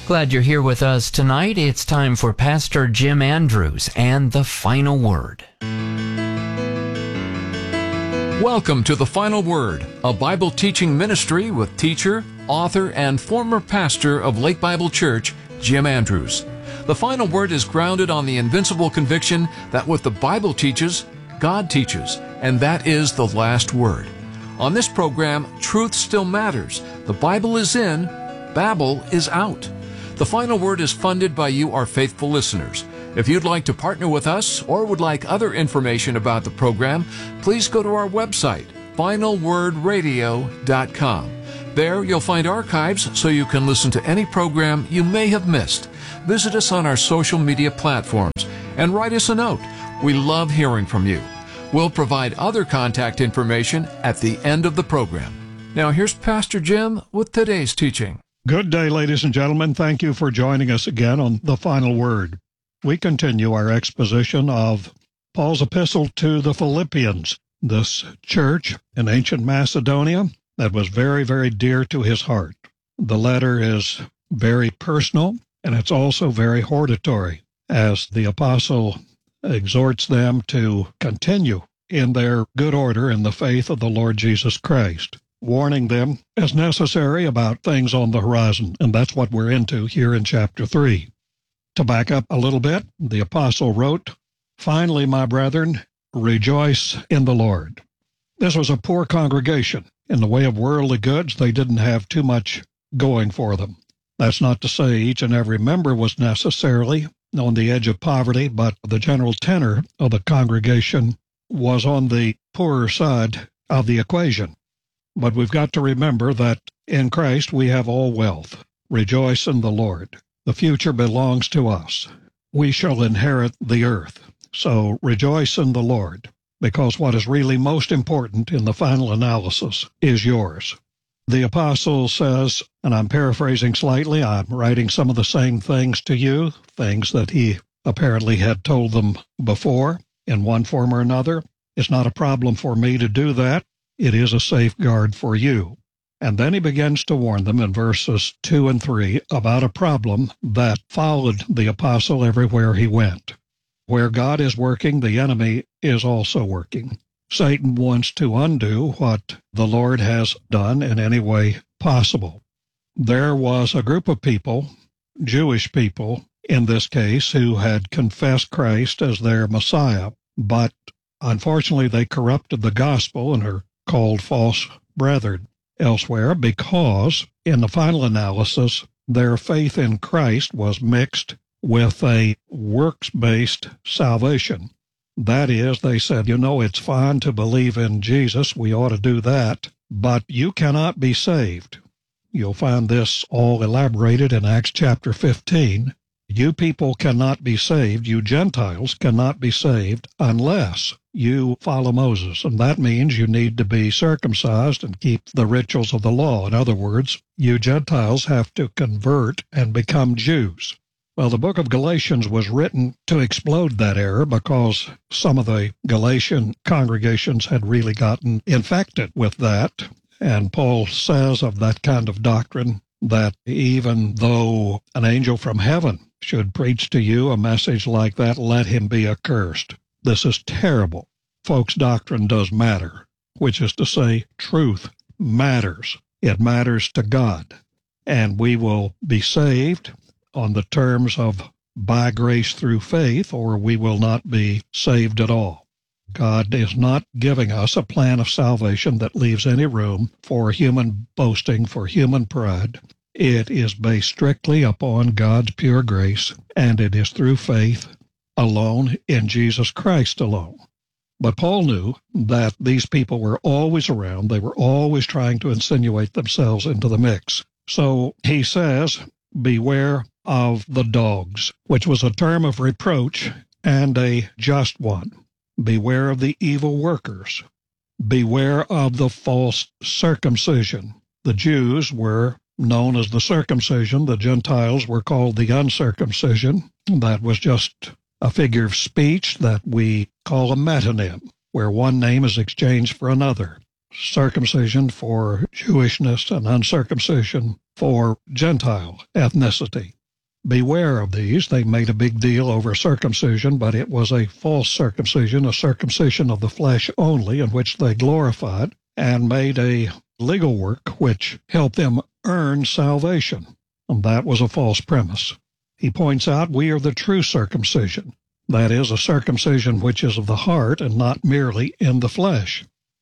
Glad you're here with us tonight. It's time for Pastor Jim Andrews and the Final Word. Welcome to The Final Word, a Bible teaching ministry with teacher, author, and former pastor of Lake Bible Church, Jim Andrews. The Final Word is grounded on the invincible conviction that what the Bible teaches, God teaches, and that is the last word. On this program, truth still matters. The Bible is in, Babel is out. The Final Word is funded by you, our faithful listeners. If you'd like to partner with us or would like other information about the program, please go to our website, finalwordradio.com. There you'll find archives so you can listen to any program you may have missed. Visit us on our social media platforms and write us a note. We love hearing from you. We'll provide other contact information at the end of the program. Now here's Pastor Jim with today's teaching. Good day, ladies and gentlemen. Thank you for joining us again on The Final Word. We continue our exposition of Paul's epistle to the Philippians, this church in ancient Macedonia that was very, very dear to his heart. The letter is very personal, and it's also very hortatory, as the apostle exhorts them to continue in their good order in the faith of the Lord Jesus Christ, warning them as necessary about things on the horizon, and that's what we're into here in chapter 3. To back up a little bit, the apostle wrote, "Finally, my brethren, rejoice in the Lord." This was a poor congregation. In the way of worldly goods, they didn't have too much going for them. That's not to say each and every member was necessarily on the edge of poverty, but the general tenor of the congregation was on the poorer side of the equation. But we've got to remember that in Christ we have all wealth. Rejoice in the Lord. The future belongs to us. We shall inherit the earth. So rejoice in the Lord, because what is really most important in the final analysis is yours. The apostle says, and I'm paraphrasing slightly, I'm writing some of the same things to you, things that he apparently had told them before in one form or another. It's not a problem for me to do that. It is a safeguard for you. And then he begins to warn them in verses 2 and 3 about a problem that followed the apostle everywhere he went. Where God is working, the enemy is also working. Satan wants to undo what the Lord has done in any way possible. There was a group of people, Jewish people in this case, who had confessed Christ as their Messiah, but unfortunately they corrupted the gospel and are called false brethren elsewhere because, in the final analysis, their faith in Christ was mixed with a works-based salvation. That is, they said, it's fine to believe in Jesus, we ought to do that, but you cannot be saved. You'll find this all elaborated in Acts chapter 15. You people cannot be saved, you Gentiles cannot be saved unless you follow Moses, and that means you need to be circumcised and keep the rituals of the law. In other words, you Gentiles have to convert and become Jews. Well, the book of Galatians was written to explode that error because some of the Galatian congregations had really gotten infected with that, and Paul says of that kind of doctrine that even though an angel from heaven should preach to you a message like that, let him be accursed. This is terrible. Folks, doctrine does matter, which is to say, truth matters. It matters to God. And we will be saved on the terms of by grace through faith, or we will not be saved at all. God is not giving us a plan of salvation that leaves any room for human boasting, for human pride. It is based strictly upon God's pure grace, and it is through faith alone in Jesus Christ alone. But Paul knew that these people were always around. They were always trying to insinuate themselves into the mix. So he says, beware of the dogs, which was a term of reproach and a just one. Beware of the evil workers. Beware of the false circumcision. The Jews were known as the circumcision. The Gentiles were called the uncircumcision. That was just a figure of speech that we call a metonym, where one name is exchanged for another. Circumcision for Jewishness and uncircumcision for Gentile ethnicity. Beware of these. They made a big deal over circumcision, but it was a false circumcision, a circumcision of the flesh only, in which they glorified and made a legal work which helped them earn salvation. And that was a false premise. He points out we are the true circumcision. That is, a circumcision which is of the heart and not merely in the flesh.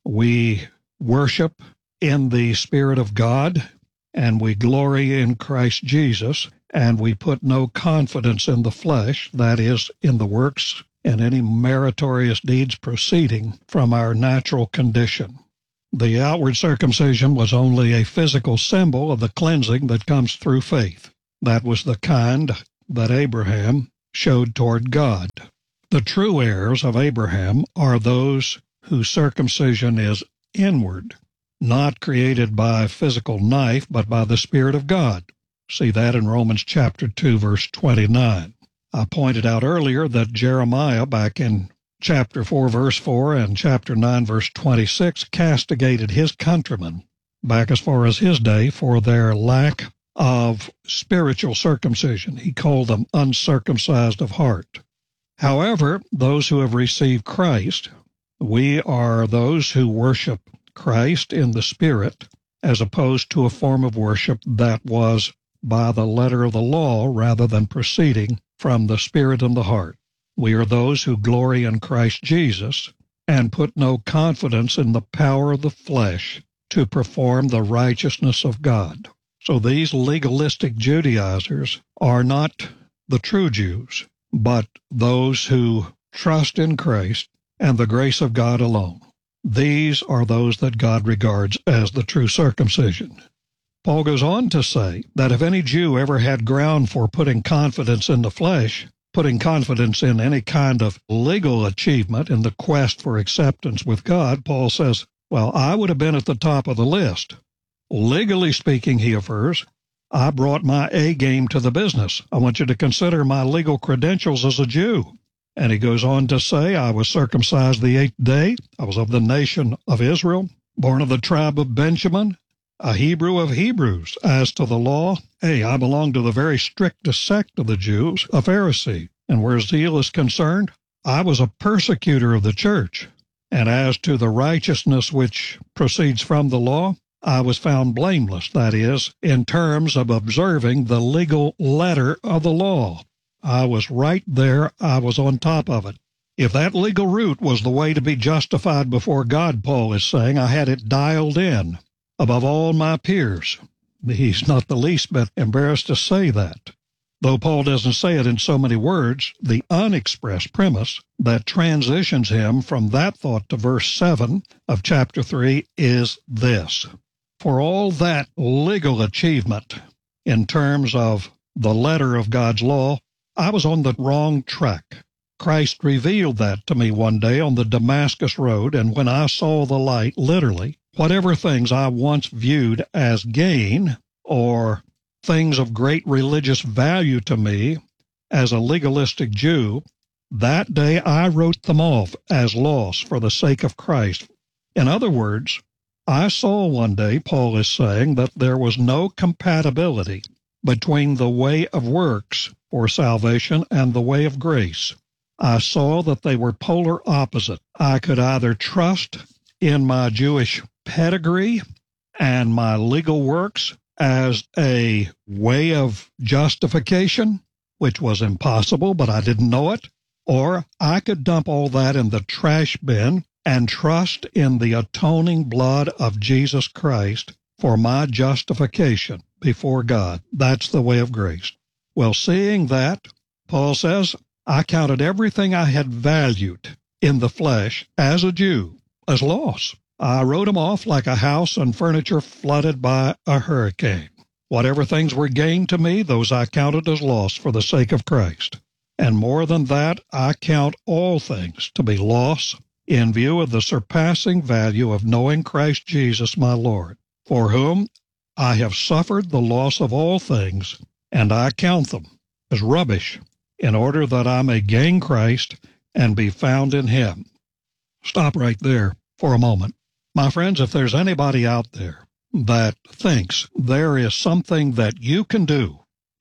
We worship in the Spirit of God, and we glory in Christ Jesus, and we put no confidence in the flesh, that is, in the works and any meritorious deeds proceeding from our natural condition. The outward circumcision was only a physical symbol of the cleansing that comes through faith. That was the kind that Abraham showed toward God. The true heirs of Abraham are those whose circumcision is inward, not created by a physical knife, but by the Spirit of God. See that in Romans chapter 2, verse 29. I pointed out earlier that Jeremiah, back in chapter 4, verse 4, and chapter 9, verse 26, castigated his countrymen, back as far as his day, for their lack of spiritual circumcision. He called them uncircumcised of heart. However, those who have received Christ, we are those who worship Christ in the Spirit, as opposed to a form of worship that was by the letter of the law rather than proceeding from the Spirit and the heart. We are those who glory in Christ Jesus and put no confidence in the power of the flesh to perform the righteousness of God. So these legalistic Judaizers are not the true Jews, but those who trust in Christ and the grace of God alone. These are those that God regards as the true circumcision. Paul goes on to say that if any Jew ever had ground for putting confidence in the flesh, putting confidence in any kind of legal achievement in the quest for acceptance with God, Paul says, well, I would have been at the top of the list. Legally speaking, he affirms, I brought my A game to the business. I want you to consider my legal credentials as a Jew. And he goes on to say, I was circumcised the 8th day. I was of the nation of Israel, born of the tribe of Benjamin, a Hebrew of Hebrews. As to the law, I belong to the very strictest sect of the Jews, a Pharisee. And where zeal is concerned, I was a persecutor of the church. And as to the righteousness which proceeds from the law, I was found blameless, that is, in terms of observing the legal letter of the law. I was right there. I was on top of it. If that legal route was the way to be justified before God, Paul is saying, I had it dialed in above all my peers. He's not the least bit embarrassed to say that. Though Paul doesn't say it in so many words, the unexpressed premise that transitions him from that thought to verse 7 of chapter 3 is this. For all that legal achievement in terms of the letter of God's law, I was on the wrong track. Christ revealed that to me one day on the Damascus Road, and when I saw the light, literally, whatever things I once viewed as gain or things of great religious value to me as a legalistic Jew, that day I wrote them off as loss for the sake of Christ. In other words, I saw one day, Paul is saying, that there was no compatibility between the way of works for salvation and the way of grace. I saw that they were polar opposite. I could either trust in my Jewish pedigree and my legal works as a way of justification, which was impossible, but I didn't know it, or I could dump all that in the trash bin and trust in the atoning blood of Jesus Christ for my justification before God. That's the way of grace. Well, seeing that, Paul says, I counted everything I had valued in the flesh as a Jew as loss. I wrote them off like a house and furniture flooded by a hurricane. Whatever things were gained to me, those I counted as loss for the sake of Christ. And more than that, I count all things to be loss in view of the surpassing value of knowing Christ Jesus my Lord, for whom I have suffered the loss of all things, and I count them as rubbish, in order that I may gain Christ and be found in him. Stop right there for a moment. My friends, if there's anybody out there that thinks there is something that you can do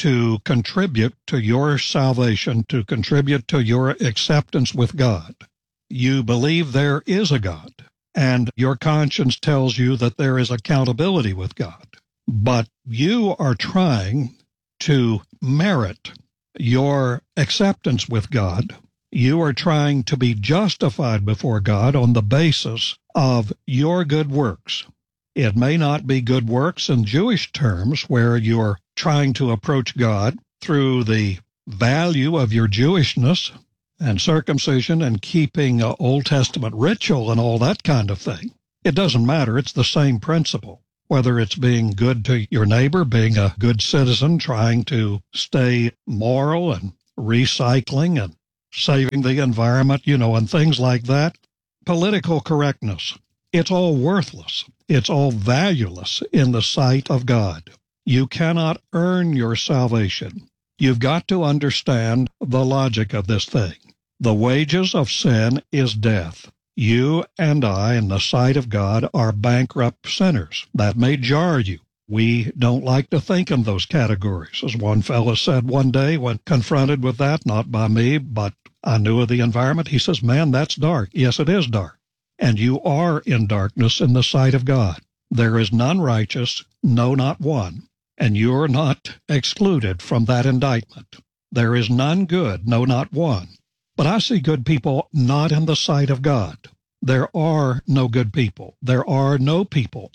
to contribute to your salvation, to contribute to your acceptance with God. You believe there is a God, and your conscience tells you that there is accountability with God. But you are trying to merit your acceptance with God. You are trying to be justified before God on the basis of your good works. It may not be good works in Jewish terms, where you're trying to approach God through the value of your Jewishness and circumcision and keeping Old Testament ritual and all that kind of thing. It doesn't matter. It's the same principle. Whether it's being good to your neighbor, being a good citizen, trying to stay moral and recycling and saving the environment, and things like that. Political correctness. It's all worthless. It's all valueless in the sight of God. You cannot earn your salvation. You've got to understand the logic of this thing. The wages of sin is death. You and I, in the sight of God, are bankrupt sinners. That may jar you. We don't like to think in those categories. As one fellow said one day when confronted with that, not by me, but I knew of the environment, he says, "Man, that's dark." Yes, it is dark. And you are in darkness in the sight of God. There is none righteous, no, not one. And you're not excluded from that indictment. There is none good, no, not one. But I see good people not in the sight of God. There are no good people. There are no people,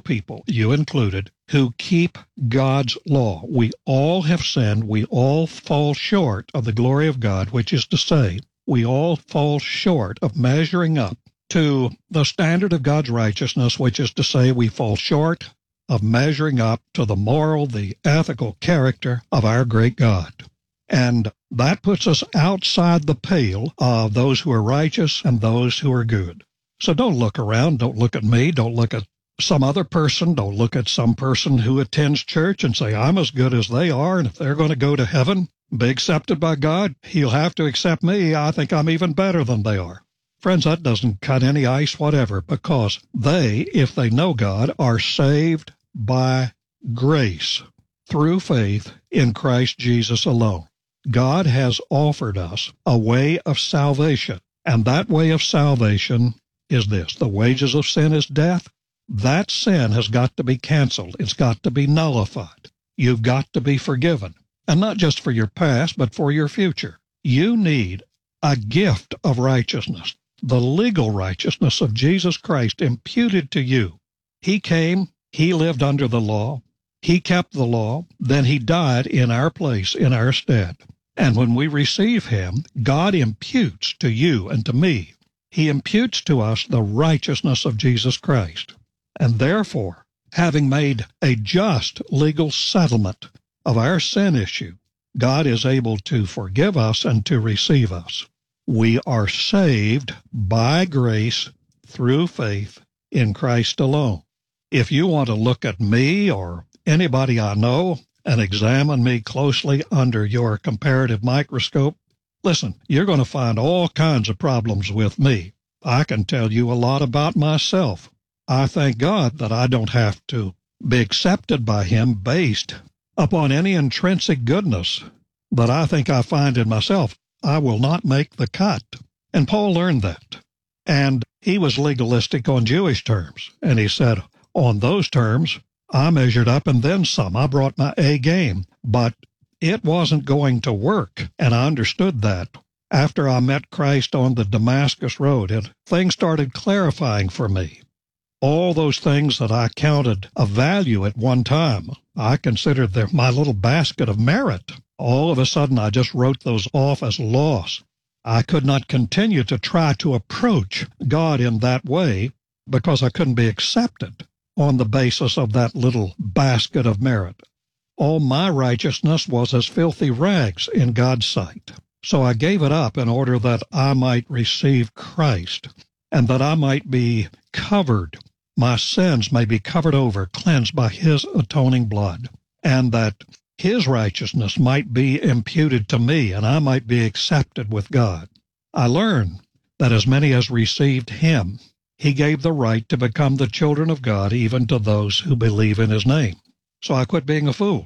you included, who keep God's law. We all have sinned. We all fall short of the glory of God, which is to say, we all fall short of measuring up to the standard of God's righteousness, which is to say, we fall short of measuring up to the moral, the ethical character of our great God. And that puts us outside the pale of those who are righteous and those who are good. So don't look around. Don't look at me. Don't look at some other person. Don't look at some person who attends church and say, I'm as good as they are, and if they're going to go to heaven, be accepted by God, he'll have to accept me. I think I'm even better than they are. Friends, that doesn't cut any ice whatever, because they, if they know God, are saved by grace through faith in Christ Jesus alone. God has offered us a way of salvation, and that way of salvation is this. The wages of sin is death. That sin has got to be canceled. It's got to be nullified. You've got to be forgiven, and not just for your past, but for your future. You need a gift of righteousness, the legal righteousness of Jesus Christ imputed to you. He came, he lived under the law, he kept the law, then he died in our place, in our stead. And when we receive him, God imputes to you and to me, he imputes to us the righteousness of Jesus Christ. And therefore, having made a just legal settlement of our sin issue, God is able to forgive us and to receive us. We are saved by grace through faith in Christ alone. If you want to look at me or anybody I know and examine me closely under your comparative microscope, listen, you're going to find all kinds of problems with me. I can tell you a lot about myself. I thank God that I don't have to be accepted by him based upon any intrinsic goodness that I think I find in myself. I will not make the cut. And Paul learned that. And he was legalistic on Jewish terms. And he said, on those terms, I measured up and then some. I brought my A game. But it wasn't going to work. And I understood that after I met Christ on the Damascus Road. And things started clarifying for me. All those things that I counted of value at one time, I considered them my little basket of merit. All of a sudden, I just wrote those off as loss. I could not continue to try to approach God in that way because I couldn't be accepted on the basis of that little basket of merit. All my righteousness was as filthy rags in God's sight. So I gave it up in order that I might receive Christ and that I might be covered. My sins may be covered over, cleansed by his atoning blood, and that his righteousness might be imputed to me, and I might be accepted with God. I learned that as many as received him, he gave the right to become the children of God, even to those who believe in his name. So I quit being a fool.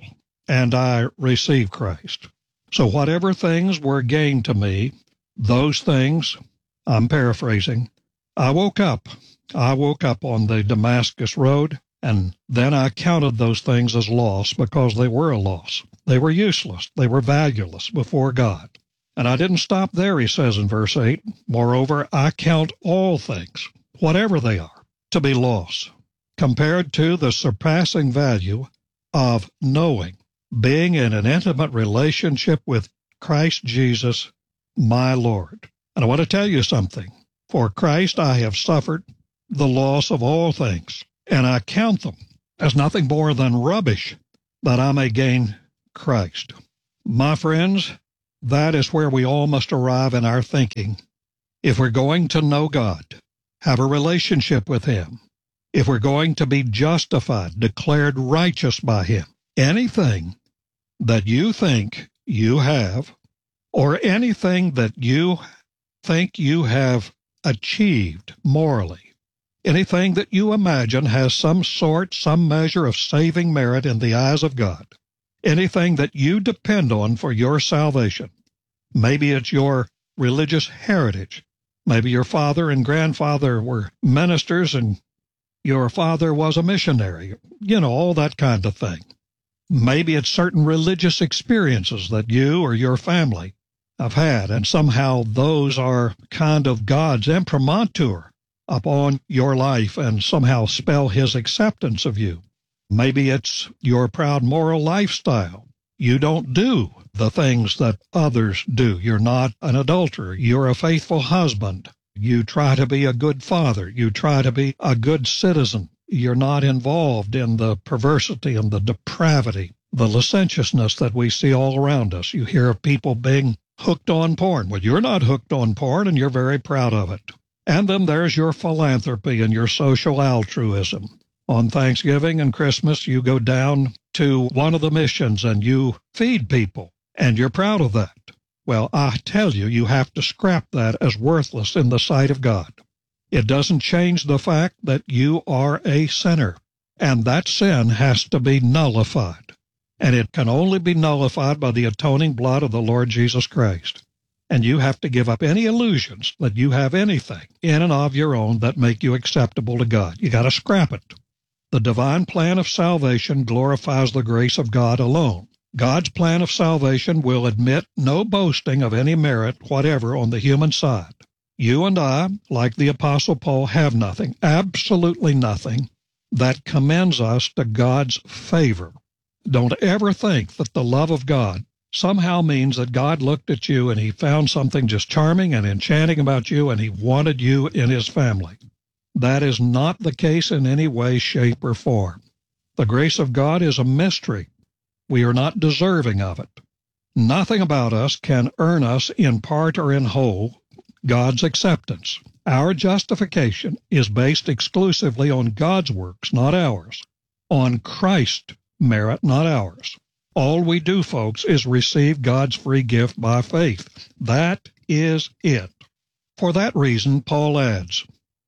and I received Christ. So whatever things were gained to me, those things, I'm paraphrasing, I woke up. I woke up on the Damascus road, and then I counted those things as loss because they were a loss. They were useless. They were valueless before God. And I didn't stop there, he says in verse 8. Moreover, I count all things, whatever they are, to be loss, compared to the surpassing value of knowing, being in an intimate relationship with Christ Jesus, my Lord. And I want to tell you something. For Christ I have suffered the loss of all things, and I count them as nothing more than rubbish, that I may gain Christ. My friends, that is where we all must arrive in our thinking. If we're going to know God, have a relationship with Him, if we're going to be justified, declared righteous by Him, anything that you think you have, or anything that you think you have achieved morally, anything that you imagine has some measure of saving merit in the eyes of God, anything that you depend on for your salvation, maybe it's your religious heritage, maybe your father and grandfather were ministers and your father was a missionary, all that kind of thing. Maybe it's certain religious experiences that you or your family have had, and somehow those are kind of God's imprimatur upon your life and somehow spell His acceptance of you. Maybe it's your proud moral lifestyle. You don't do the things that others do. You're not an adulterer. You're a faithful husband. You try to be a good father. You try to be a good citizen. You're not involved in the perversity and the depravity, the licentiousness that we see all around us. You hear of people being hooked on porn. Well, you're not hooked on porn, and you're very proud of it. And then there's your philanthropy and your social altruism. On Thanksgiving and Christmas, you go down to one of the missions and you feed people, and you're proud of that. Well, I tell you, you have to scrap that as worthless in the sight of God. It doesn't change the fact that you are a sinner, and that sin has to be nullified. And it can only be nullified by the atoning blood of the Lord Jesus Christ. And you have to give up any illusions that you have anything in and of your own that make you acceptable to God. You got to scrap it. The divine plan of salvation glorifies the grace of God alone. God's plan of salvation will admit no boasting of any merit whatever on the human side. You and I, like the Apostle Paul, have nothing, absolutely nothing, that commends us to God's favor. Don't ever think that the love of God somehow means that God looked at you and He found something just charming and enchanting about you and He wanted you in His family. That is not the case in any way, shape, or form. The grace of God is a mystery. We are not deserving of it. Nothing about us can earn us in part or in whole God's acceptance. Our justification is based exclusively on God's works, not ours. On Christ's merit, not ours. All we do, folks, is receive God's free gift by faith. That is it. For that reason, Paul adds,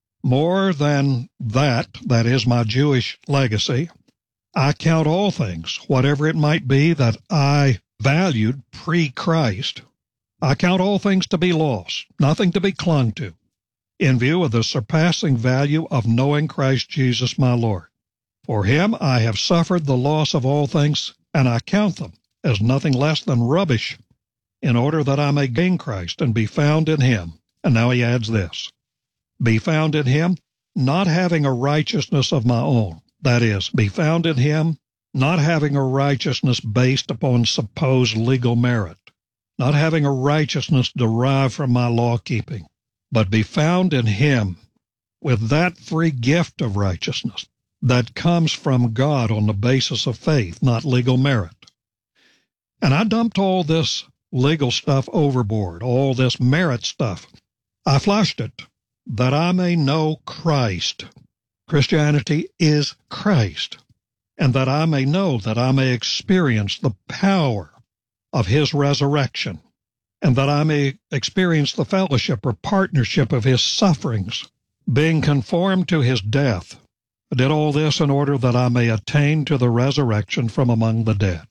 more than that is my Jewish legacy, I count all things, whatever it might be that I valued pre-Christ, I count all things to be lost, nothing to be clung to, in view of the surpassing value of knowing Christ Jesus my Lord. For Him I have suffered the loss of all things, and I count them as nothing less than rubbish, in order that I may gain Christ and be found in Him. And now he adds this, be found in Him, not having a righteousness of my own. That is, be found in Him, not having a righteousness based upon supposed legal merit, not having a righteousness derived from my law-keeping, but be found in Him with that free gift of righteousness that comes from God on the basis of faith, not legal merit. And I dumped all this legal stuff overboard, all this merit stuff. I flushed it, that I may know Christ. Christianity is Christ. And that I may know, that I may experience the power of His resurrection, and that I may experience the fellowship or partnership of His sufferings, being conformed to His death. I did all this in order that I may attain to the resurrection from among the dead.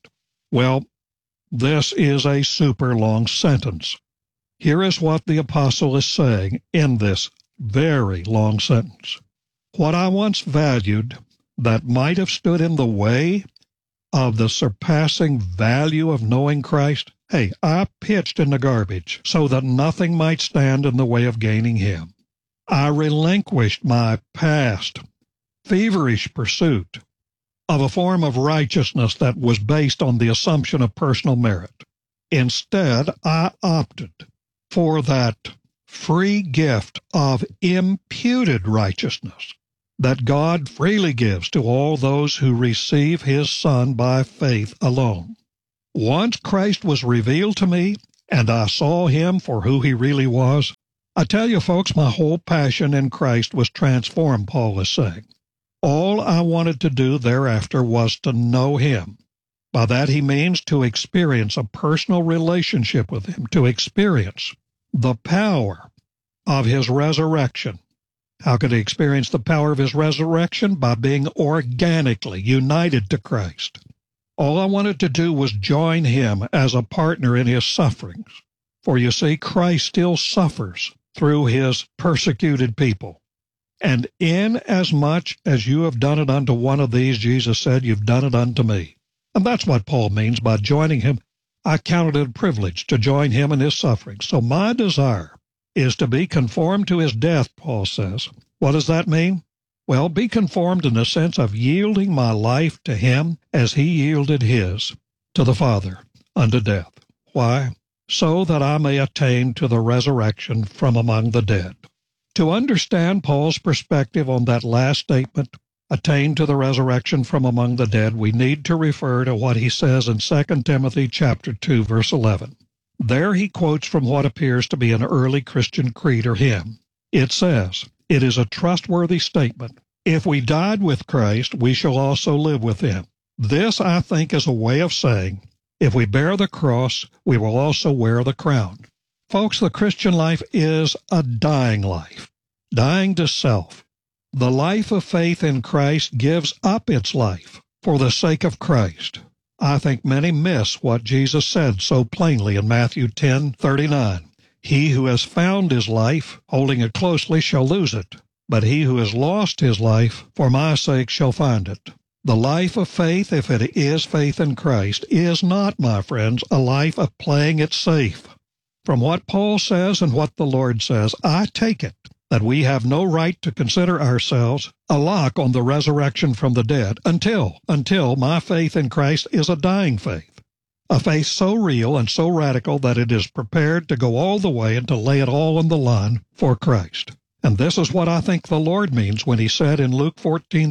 Well, this is a super long sentence. Here is what the apostle is saying in this very long sentence. What I once valued that might have stood in the way of the surpassing value of knowing Christ, hey, I pitched in the garbage so that nothing might stand in the way of gaining Him. I relinquished my past feverish pursuit of a form of righteousness that was based on the assumption of personal merit. Instead, I opted for that free gift of imputed righteousness that God freely gives to all those who receive His Son by faith alone. Once Christ was revealed to me, and I saw Him for who He really was, I tell you folks, my whole passion in Christ was transformed, Paul is saying. All I wanted to do thereafter was to know Him. By that he means to experience a personal relationship with Him, to experience the power of His resurrection. How could he experience the power of His resurrection? By being organically united to Christ. All I wanted to do was join Him as a partner in His sufferings. For you see, Christ still suffers through His persecuted people. And inasmuch as you have done it unto one of these, Jesus said, you've done it unto me. And that's what Paul means by joining Him. I counted it a privilege to join Him in His sufferings. So my desire is to be conformed to His death, Paul says. What does that mean? Well, be conformed in the sense of yielding my life to Him as He yielded His to the Father unto death. Why? So that I may attain to the resurrection from among the dead. To understand Paul's perspective on that last statement, attain to the resurrection from among the dead, we need to refer to what he says in 2 Timothy chapter 2, verse 11. There he quotes from what appears to be an early Christian creed or hymn. It says, "It is a trustworthy statement. If we died with Christ, we shall also live with Him." This, I think, is a way of saying, if we bear the cross, we will also wear the crown. Folks, the Christian life is a dying life, dying to self. The life of faith in Christ gives up its life for the sake of Christ. I think many miss what Jesus said so plainly in Matthew 10:39. He who has found his life, holding it closely, shall lose it. But he who has lost his life, for my sake, shall find it. The life of faith, if it is faith in Christ, is not, my friends, a life of playing it safe. From what Paul says and what the Lord says, I take it that we have no right to consider ourselves a lock on the resurrection from the dead until my faith in Christ is a dying faith, a faith so real and so radical that it is prepared to go all the way and to lay it all on the line for Christ. And this is what I think the Lord means when He said in Luke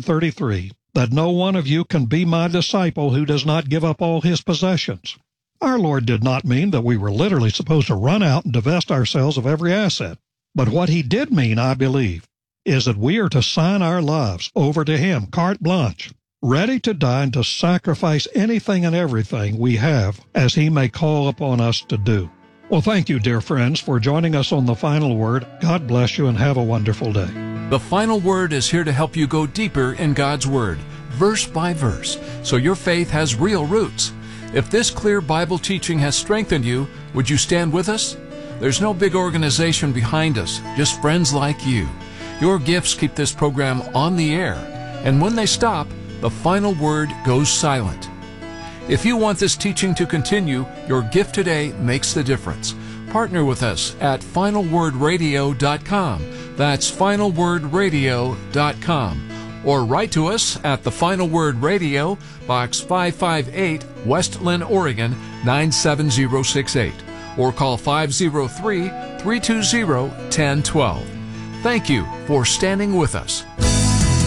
14:33 that no one of you can be my disciple who does not give up all his possessions. Our Lord did not mean that we were literally supposed to run out and divest ourselves of every asset. But what He did mean, I believe, is that we are to sign our lives over to Him, carte blanche, ready to die and to sacrifice anything and everything we have as He may call upon us to do. Well, thank you, dear friends, for joining us on The Final Word. God bless you and have a wonderful day. The Final Word is here to help you go deeper in God's Word, verse by verse, so your faith has real roots. If this clear Bible teaching has strengthened you, would you stand with us? There's no big organization behind us, just friends like you. Your gifts keep this program on the air, and when they stop, the final word goes silent. If you want this teaching to continue, your gift today makes the difference. Partner with us at finalwordradio.com. That's finalwordradio.com. Or write to us at The Final Word Radio, Box 558, West Linn, Oregon, 97068. Or call 503-320-1012. Thank you for standing with us.